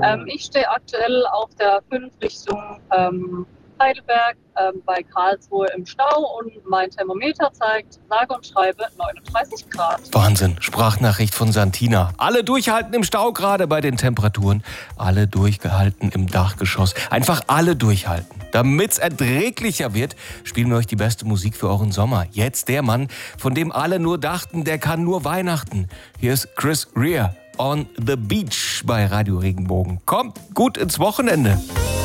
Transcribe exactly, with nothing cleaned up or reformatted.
Ähm, ich stehe aktuell auf der fünf Richtung ähm, Heidelberg ähm, bei Karlsruhe im Stau und mein Thermometer zeigt sage und schreibe neununddreißig Grad. Wahnsinn, Sprachnachricht von Santina. Alle durchhalten im Stau, gerade bei den Temperaturen. Alle durchgehalten im Dachgeschoss. Einfach alle durchhalten. Damit es erträglicher wird, spielen wir euch die beste Musik für euren Sommer. Jetzt der Mann, von dem alle nur dachten, der kann nur Weihnachten. Hier ist Chris Rea on the Beach bei Radio Regenbogen. Kommt gut ins Wochenende.